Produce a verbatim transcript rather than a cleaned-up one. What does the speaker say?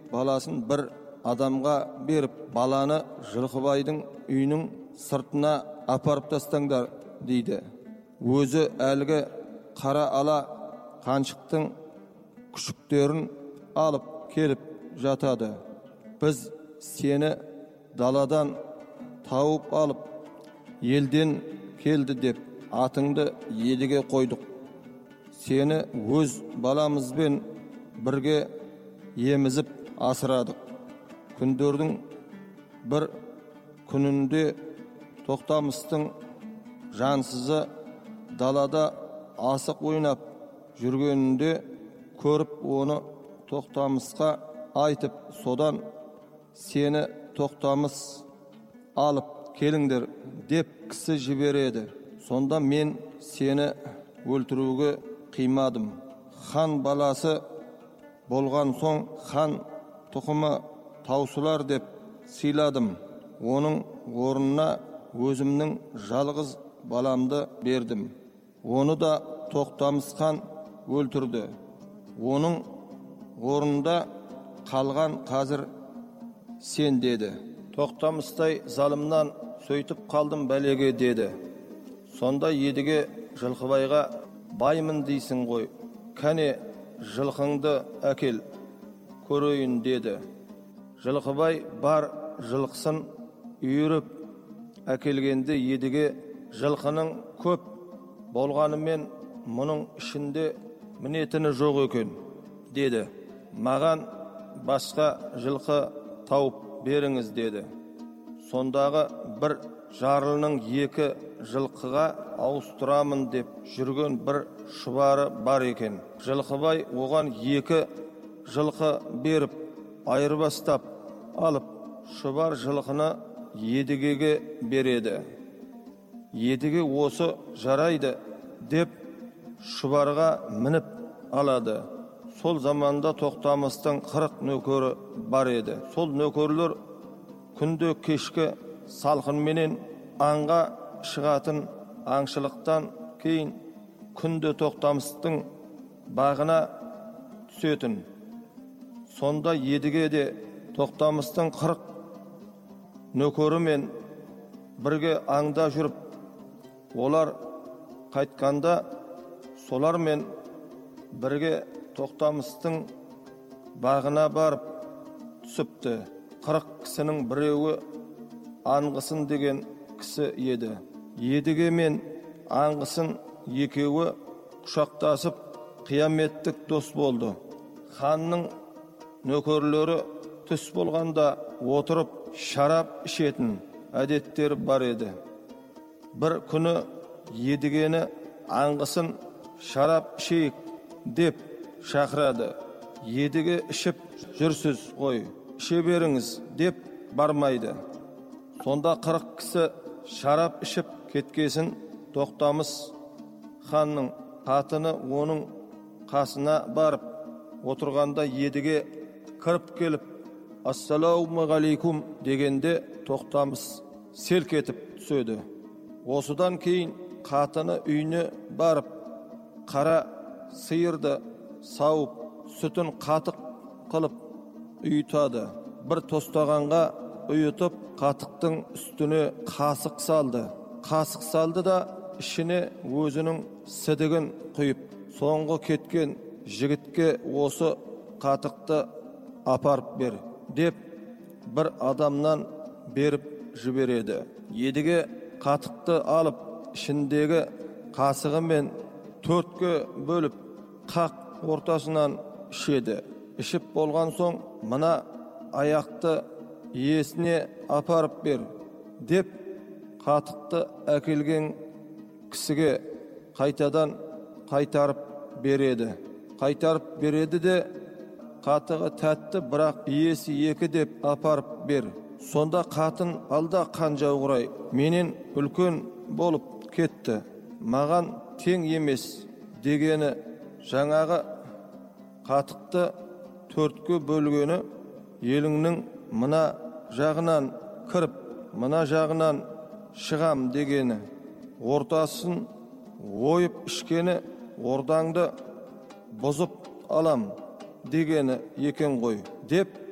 баласын бір адамға беріп, баланы Жылқыбайдың үйінің сыртына апарып тастаңдар дейді. Өзі әлгі қара ала қаншықтың күшіктерін алып келіп жатады. Біз сені даладан тауып алып, елден келді деп атыңды едіге қойдық. Сені өз баламызбен бірге емізіп асырадық. Күндердің бір күнінде Тоқтамыстың жансызы далада асық ойнап жүргенінде көріп, оны Тоқтамысқа айтып, содан сені Тоқтамыс алып келіңдер деп кісі жібереді. Сонда мен сені өлтіруге қимадым. Хан баласы болған соң хан тұқымы таусылар деп сыйладым. Оның орнына өзімнің жалғыз баламды бердім. Оны да Тоқтамыс хан өлтірді. Оның орнында қалған қазір сен деді. Тоқтамыстай залымнан сөйтіп қалдым бәлеге деді. Сонда едіге Жылқыбайға баймын дейсің ғой, кәне жылқыңды әкел көрейін деді. Жылқыбай бар жылқысын үйіріп әкелгенде едіге жылқының көп болғанымен мұның ішінде мінетіні жоқ екен деді. Маған басқа жылқы тауып беріңіз деді. Сондағы бір жарлының екі жылқыға ауыстырамын деп жүрген бір шұбары бар екен. Жылқыбай оған екі жылқы беріп, айырбастап алып, шұбар жылқыны едігеге береді. Едіге осы жарайды деп шұбарға мініп алады. Сол заманда Тоқтамыстың қырық нөкері бар еді. Сол нөкерлер күнде кешкі салқынменен аңға шығатын, аңшылықтан кейін күнде Тоқтамыстың бағына түсетін. Сонда едіге де Тоқтамыстың қырық нөкерімен бірге аңда жүріп, олар қайтқанда солармен бірге Тоқтамыстың бағына барып түсіпті. Қырық кісінің біреуі Аңғысын деген кісі еді. Едіге мен Аңғысын екеуі құшақтасып қияметтік дос болды. Ханның нөкерлері түс болғанда отырып шарап ішетін әдеттері бар еді. Бір күні едігені Аңғысын шарап ішейік деп шақырады. Едіге ішіп жүрсіз ғой, іше беріңіз деп бармайды. Сонда қырық кісі шарап ішіп кеткесін Тоқтамыс ханның қатыны оның қасына барып отырғанда едіге кіріп келіп, ассалаумағалейкум дегенде Тоқтамыс селк етіп түседі. Осыдан кейін қатыны үйіне барып, қара сиырды сауып, сүтін қатық қылып ұйытады. Бір тостағанға ұйытып, қатықтың үстіне қасық салды. Қасық салды да ішіне өзінің сідігін құйып, соңғы кеткен жігітке осы қатықты апарып бер деп бір адамнан беріп жібереді. Едіге қатықты алып, ішіндегі қасығымен төртке бөліп, қақ ортасынан ішеді. Ішіп болған соң, мына аяқты иесіне апарып бер деп қатықты әкелген кісіге қайтадан қайтарып береді. Қайтарып береді де, қатығы тәтті, бірақ иесі екі деп апарып бер. Сонда қатын алда қан жауғырай, менен үлкен болып кетті, маған тең емес дегені жаңағы қатықты төртке бөлгені еліңнің мына жағынан кіріп, мына жағынан шығам дегені, ортасын ойып ішкені ордаңды бұзып алам дегені екен ғой деп